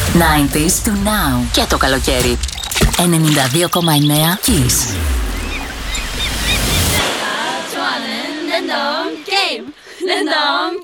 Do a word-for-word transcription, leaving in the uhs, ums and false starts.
ενενήντα to now και το καλοκαίρι. ενενήντα δύο κόμμα εννέα Kiss. 좋아하는 랜덤 게임. 랜덤